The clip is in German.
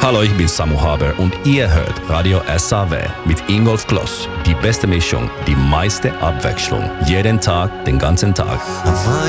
Hallo, ich bin Samu Haber und ihr hört Radio SAW mit Ingolf Gloss. Die beste Mischung, die meiste Abwechslung. Jeden Tag, den ganzen Tag.